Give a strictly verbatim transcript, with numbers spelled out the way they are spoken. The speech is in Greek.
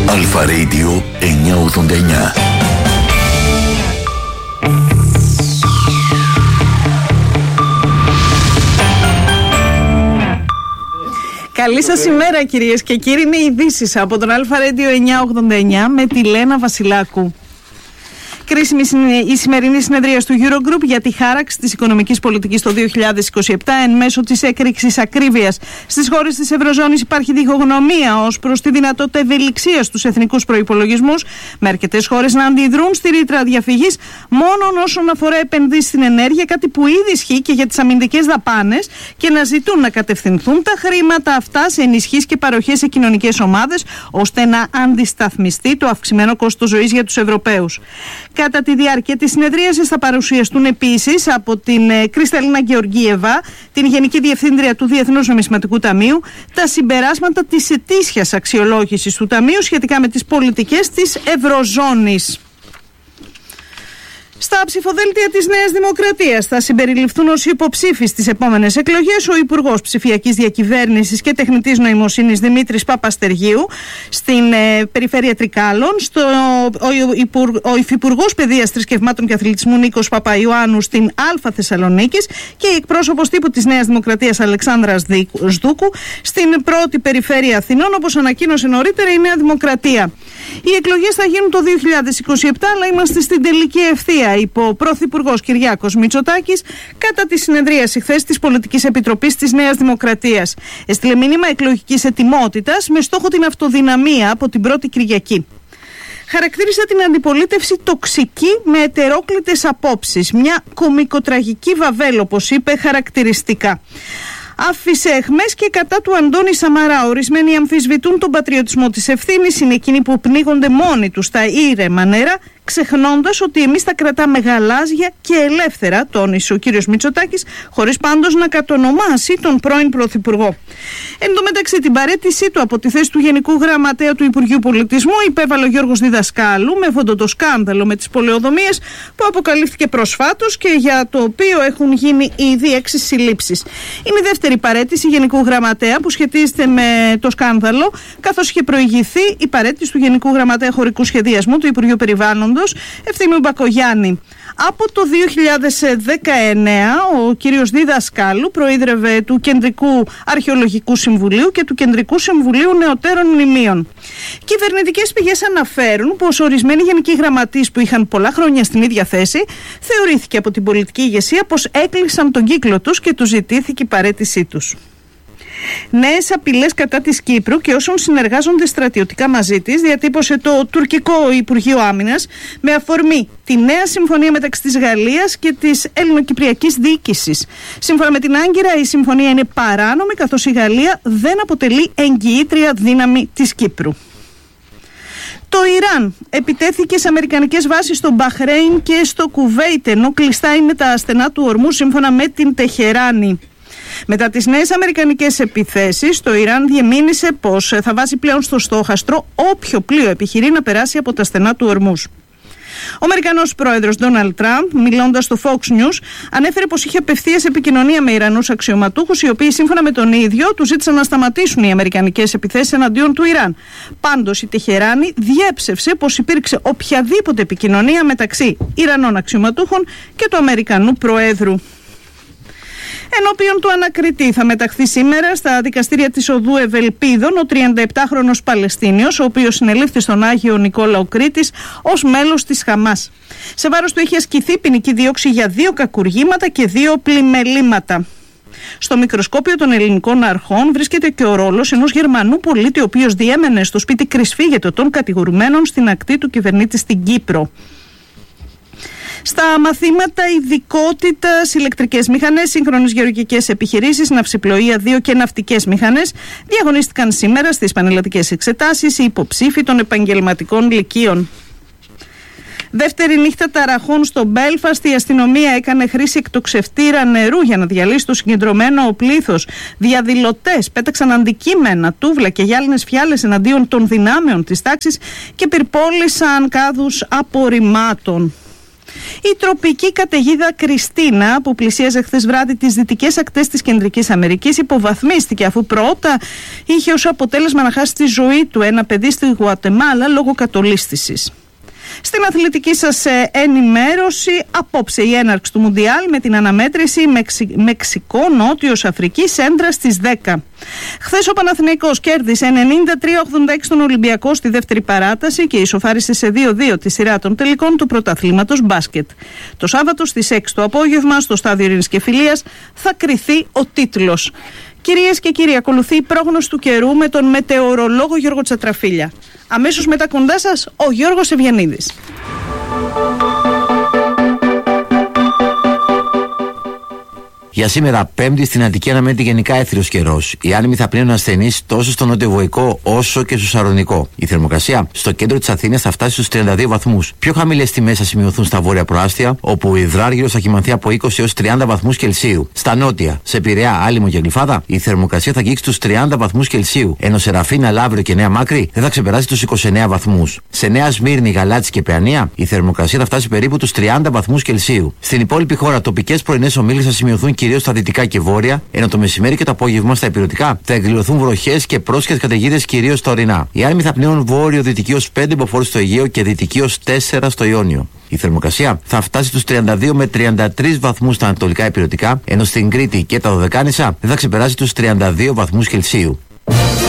Αλφα Radio εννιακόσια ογδόντα εννιά. Καλή σας ημέρα κυρίες και κύριοι, είναι ειδήσεις από τον Αλφα Radio εννιακόσια ογδόντα εννιά με τη Λένα Βασιλάκου. Κρίσιμη η σημερινή συνεδρία του Eurogroup για τη χάραξη της οικονομικής πολιτικής το δύο χιλιάδες είκοσι επτά εν μέσω της έκρηξης ακρίβειας. Στις χώρες της Ευρωζώνης υπάρχει διχογνωμία ως προς τη δυνατότητα ευελιξίας στους εθνικούς προϋπολογισμούς, με αρκετές χώρες να αντιδρούν στη ρήτρα διαφυγής μόνο όσον αφορά επενδύσεις στην ενέργεια, κάτι που ήδη ισχύει και για τις αμυντικές δαπάνες, και να ζητούν να κατευθυνθούν τα χρήματα αυτά σε ενισχύσεις και παροχές σε κοινωνικές ομάδες, ώστε να αντισταθμιστεί το αυξημένο κόστος ζωής για τους Ευρωπαίους. Κατά τη διάρκεια της συνεδρίασης θα παρουσιαστούν επίσης από την ε, Κρυσταλίνα Γεωργίεβα, την Γενική Διευθύντρια του Διεθνούς Νομισματικού Ταμείου, τα συμπεράσματα της ετήσιας αξιολόγησης του Ταμείου σχετικά με τις πολιτικές της Ευρωζώνης. Στα ψηφοδέλτια της Νέας Δημοκρατίας θα συμπεριληφθούν ως υποψήφοι στις επόμενες εκλογές ο Υπουργός Ψηφιακής Διακυβέρνησης και Τεχνητής Νοημοσύνης Δημήτρης Παπαστεριού στην ε, περιφέρεια Τρικάλων, στο, ο, υπουργ, ο Υφυπουργός Παιδείας, Θρησκευμάτων και Αθλητισμού Νίκος Παπαϊωάννου στην Α Θεσσαλονίκης και η εκπρόσωπος τύπου της Νέας Δημοκρατίας Αλεξάνδρα Σδούκου στην πρώτη περιφέρεια Αθηνών, όπως ανακοίνωσε νωρίτερα η Νέα Δημοκρατία. Οι εκλογές θα γίνουν το δύο χιλιάδες είκοσι επτά, αλλά είμαστε στην τελική ευθεία, είπε ο Πρωθυπουργός Κυριάκος Μητσοτάκης κατά τη συνεδρίαση χθες της Πολιτικής Επιτροπής της Νέας Δημοκρατίας. Έστειλε μήνυμα εκλογικής ετοιμότητας με στόχο την αυτοδυναμία από την πρώτη Κυριακή. Χαρακτήρισε την αντιπολίτευση τοξική με ετερόκλητες απόψεις. Μια κομικοτραγική βαβέλ, όπως είπε χαρακτηριστικά. Άφησε εχμές και κατά του Αντώνη Σαμαρά. Ορισμένοι αμφισβητούν τον πατριωτισμό της ευθύνης. Είναι εκείνοι που πνίγονται μόνοι τους στα ήρεμα νερά, ξεχνώντας ότι εμείς τα κρατάμε γαλάζια και ελεύθερα, τόνισε ο κύριος Μητσοτάκης, χωρίς πάντως να κατονομάσει τον πρώην Πρωθυπουργό. Εν τω μεταξύ, την παραίτησή του από τη θέση του Γενικού Γραμματέα του Υπουργείου Πολιτισμού υπέβαλε ο Γιώργος Διδασκάλου με αυτό το σκάνδαλο με τις πολεοδομίες που αποκαλύφθηκε προσφάτως και για το οποίο έχουν γίνει ήδη έξι συλλήψεις. Είναι η δεύτερη παραίτηση Γενικού Γραμματέα που σχετίζεται με το σκάνδαλο, καθώς είχε προηγηθεί η παραίτηση του Γενικού Γραμματέα Χωρικού Σχεδιασμού του Υπουργείου Περιβάλλοντος Ευθύμιου Μπακογιάννη. Από το δύο χιλιάδες δεκαεννέα ο κύριος Διδασκάλου προείδρευε του Κεντρικού Αρχαιολογικού Συμβουλίου και του Κεντρικού Συμβουλίου Νεωτέρων Μνημείων. Κυβερνητικές πηγές αναφέρουν πως ορισμένοι γενικοί γραμματείς που είχαν πολλά χρόνια στην ίδια θέση θεωρήθηκε από την πολιτική ηγεσία πως έκλεισαν τον κύκλο τους και τους ζητήθηκε η παραίτησή τους. Νέες απειλές κατά της Κύπρου και όσων συνεργάζονται στρατιωτικά μαζί της διατύπωσε το τουρκικό Υπουργείο Άμυνας με αφορμή τη νέα συμφωνία μεταξύ της Γαλλίας και της ελληνοκυπριακής διοίκησης. Σύμφωνα με την Άγκυρα, η συμφωνία είναι παράνομη, καθώς η Γαλλία δεν αποτελεί εγγυήτρια δύναμη της Κύπρου. Το Ιράν επιτέθηκε σε αμερικανικές βάσεις στο Μπαχρέιν και στο Κουβέιτ, ενώ κλειστά είναι τα στενά του ορμού σύμφωνα με την Τεχεράνη. Μετά τις νέες αμερικανικές επιθέσεις, το Ιράν διεμήνυσε πως θα βάζει πλέον στο στόχαστρο όποιο πλοίο επιχειρεί να περάσει από τα στενά του ορμούς. Ο Αμερικανός πρόεδρος Ντόναλντ Τραμπ, μιλώντας στο Fox News, ανέφερε πως είχε απευθείας επικοινωνία με Ιρανούς αξιωματούχους, οι οποίοι σύμφωνα με τον ίδιο του ζήτησαν να σταματήσουν οι αμερικανικές επιθέσεις εναντίον του Ιράν. Πάντως η Τεχεράνη διέψευσε πως υπήρξε οποιαδήποτε επικοινωνία μεταξύ Ιρανών αξιωματούχων και του Αμερικανού Προέδρου. Ενώπιον του ανακριτή θα μεταχθεί σήμερα στα δικαστήρια της Οδού Ευελπίδων ο τριανταεπτάχρονος Παλαιστίνιος, ο οποίος συνελήφθη στον Άγιο Νικόλαο Κρήτης ως μέλος της Χαμάς. Σε βάρος του έχει ασκηθεί ποινική δίωξη για δύο κακουργήματα και δύο πλημελήματα. Στο μικροσκόπιο των ελληνικών αρχών βρίσκεται και ο ρόλος ενός Γερμανού πολίτη, ο οποίος διέμενε στο σπίτι κρυσφύγετο των κατηγορουμένων στην ακτή του κυβερνήτη στην Κύπρο. Στα μαθήματα ειδικότητας, ηλεκτρικές μηχανές, σύγχρονες γεωργικές επιχειρήσεις, ναυσιπλοεία δύο και ναυτικές μηχανές διαγωνίστηκαν σήμερα στις πανελλαδικές εξετάσεις οι υποψήφοι των επαγγελματικών λυκείων. Δεύτερη νύχτα ταραχών στο Μπέλφαστ, η αστυνομία έκανε χρήση εκτοξευτήρα νερού για να διαλύσει το συγκεντρωμένο πλήθος. Διαδηλωτές πέταξαν αντικείμενα, τούβλα και γυάλινες φιάλες εναντίον των δυνάμεων της τάξης και πυρπόλησαν κάδους απορριμμάτων. Η τροπική καταιγίδα Κριστίνα, που πλησίαζε χθες βράδυ τις δυτικές ακτές της Κεντρικής Αμερικής, υποβαθμίστηκε αφού πρώτα είχε ως αποτέλεσμα να χάσει τη ζωή του ένα παιδί στη Γουατεμάλα λόγω κατολίσθησης. Στην αθλητική σας ενημέρωση, απόψε η έναρξη του Μουντιάλ με την αναμέτρηση Μεξι... Μεξικό-Νότιος Αφρικής έντρα στις δέκα. Χθες ο Παναθηναϊκός κέρδισε ενενήντα τρία ογδόντα έξι τον Ολυμπιακό στη δεύτερη παράταση και ισοφάρισε σε δύο δύο τη σειρά των τελικών του πρωταθλήματος μπάσκετ. Το Σάββατο στις έξι το απόγευμα στο Στάδιο Ειρήνης και Φιλίας θα κριθεί ο τίτλος. Κυρίες και κύριοι, ακολουθεί η πρόγνωση του καιρού με τον μετεωρολόγο Γιώργο Τσατραφίλια. Αμέσως μετά κοντά σας ο Γιώργος Ευγενίδης. Για σήμερα, Πέμπτη, στην Αττική αναμένεται γενικά έθριος καιρός. Οι άνεμοι θα πλύνουν ασθενείς τόσο στο νοτιοβοϊκό όσο και στο σαρονικό. Η θερμοκρασία στο κέντρο της Αθήνας θα φτάσει στους τριάντα δύο βαθμούς. Πιο χαμηλές τιμές θα σημειωθούν στα βόρεια προάστια, όπου ο υδράργυρος θα κυμανθεί από είκοσι έως τριάντα βαθμούς Κελσίου. Στα νότια, σε Πειραιά, Άλυμο και Γλυφάδα, η θερμοκρασία θα αγγίξει τους τριάντα βαθμούς Κελσίου, ενώ σε Ραφίνα, Λαύριο και Νέα Μάκρη δεν θα ξεπεράσει τους είκοσι εννέα βαθμούς. Σε Νέα Σμύρνη, Γαλάτσι και Παιανία, η θερμοκρασία θα φτάσει περίπου τους τριάντα βαθμούς Κελσίου. Στην υπόλοιπη χώρα, τοπικές πρωινές ομίλες θα σημειωθούν κυρίως στα δυτικά και βόρεια, ενώ το μεσημέρι και το απόγευμα στα ηπειρωτικά θα εκδηλωθούν βροχές και πρόσχετες καταιγίδες κυρίως στα ορεινά. Οι άνεμοι θα πνέουν βόρειο-δυτική ως πέντε μποφόρ στο Αιγαίο και δυτική ως τέσσερα στο Ιόνιο. Η θερμοκρασία θα φτάσει στους τριάντα δύο με τριάντα τρεις βαθμούς στα ανατολικά ηπειρωτικά, ενώ στην Κρήτη και τα Δωδεκάνησα δεν θα ξεπεράσει τους τριάντα δύο βαθμούς Κελσίου.